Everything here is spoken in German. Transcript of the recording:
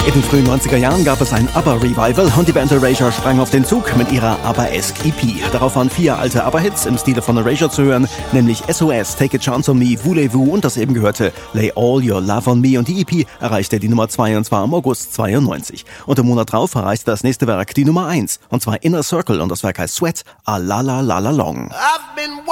In den frühen 90er Jahren gab es ein ABBA-Revival und die Band Erasure sprang auf den Zug mit ihrer ABBA-esque EP. Darauf waren 4 alte ABBA-Hits im Stile von Erasure zu hören, nämlich SOS, Take a Chance on Me, Voulez-Vous und das eben gehörte Lay All Your Love on Me, und die EP erreichte die Nummer 2 und zwar im August 92. Und im Monat drauf erreichte das nächste Werk die Nummer 1 und zwar Inner Circle und das Werk heißt Sweat, A La La La La Long.